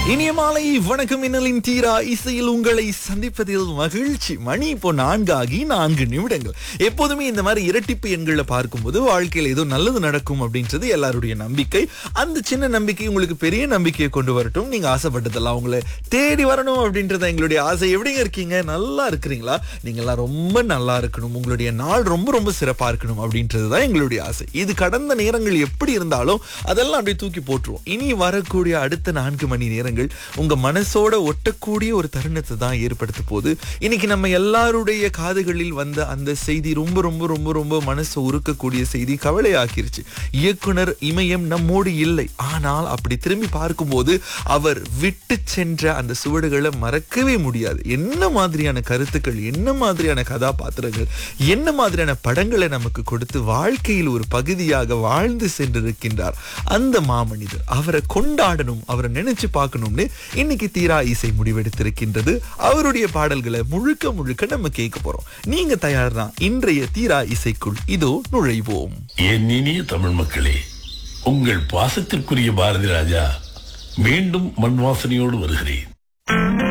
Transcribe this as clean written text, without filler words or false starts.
இனிய மாலை வணக்கம். இன்னலின் தீரா இசையில் உங்களை சந்திப்பதில் மகிழ்ச்சி. மணி இப்போ 4 ஆகி 4 நிமிடங்கள். எப்போதுமே இந்த மாதிரி இரட்டிப்பு எண்களை பார்க்கும்போது வாழ்க்கையில் ஏதோ நல்லது நடக்கும் அப்படின்றது எல்லாருடைய நம்பிக்கை. அந்த சின்ன நம்பிக்கை உங்களுக்கு பெரிய நம்பிக்கையை கொண்டு வரட்டும். நீங்க ஆசைப்பட்டதெல்லாம் உங்களை தேடி வரணும் அப்படின்றத எங்களுடைய ஆசை. எப்படிங்க இருக்கீங்க? நல்லா இருக்கிறீங்களா? நீங்கெல்லாம் ரொம்ப நல்லா இருக்கணும். உங்களுடைய நாள் ரொம்ப ரொம்ப சிறப்பா இருக்கணும் அப்படின்றது தான் எங்களுடைய ஆசை. இது கடந்த நேரங்கள் எப்படி இருந்தாலும் அதெல்லாம் அப்படியே தூக்கி போட்டுருவோம். இனி வரக்கூடிய அடுத்த 4 மணி நேரங்கள் உங்க மனசோட ஒட்டக்கூடிய ஒரு தருணத்தை தான் ஏற்படுத்த போகுது. இன்னைக்கு நம்ம எல்லாருடைய காதுகளில் வந்த அந்த செய்தி ரொம்ப ரொம்ப ரொம்ப ரொம்ப மனசு உருக்கக்கூடிய செய்தி, கவலையாக்கிருச்சு. இயக்குனர் இமயம் நம்மோடு இல்லை, ஆனால் அப்படி திரும்பி பார்க்கும்போது அவர் விட்டு சென்ற அந்த சுவடுகளை மறக்கவே முடியாது. என்ன மாதிரியான கருத்துக்கள், என்ன மாதிரியான கதாபாத்திரங்கள், என்ன மாதிரியான படங்களை நமக்கு கொடுத்து வாழ்க்கையில் ஒரு பகுதியாக வாழ்ந்து சென்றிருக்கின்றார் அந்த மாமனிதர். அவரை கொண்டாடணும், அவரை நினைச்சு பார்க்கணும்னு இன்னைக்கு தீரா இசை முடிவெடுத்திருக்கின்றது. அவருடைய பாடல்களை முழுக்க முழுக்க நம்ம கேட்க போறோம். நீங்க தயார் தான்? இன்றைய தீரா இசைக்குள் இதோ நுழைவோம். என் இனிய தமிழ் மக்களே, உங்கள் பாசத்திற்குரிய பாரதி ராஜா மீண்டும் மண் வாசனையோடு வருகிறேன்.